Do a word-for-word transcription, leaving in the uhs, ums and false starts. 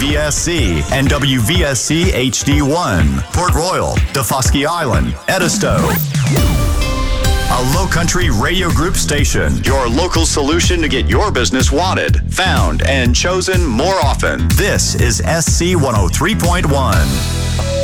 V S C and W V S C H D one, Port Royal, Daufuskie Island, Edisto. A Low Country Radio Group station, your local solution to get your business wanted, found, and chosen more often. This is S C one oh three point one.